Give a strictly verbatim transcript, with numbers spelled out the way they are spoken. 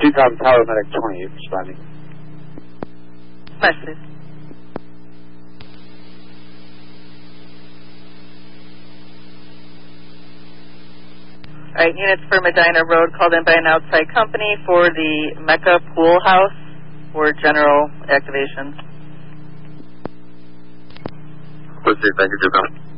Recon Tower Medic twenty-eight responding. Nice, please. All right, units for Medina Road called in by an outside company for the Mecca Pool House for general activation. Let's see, thank you, Japan.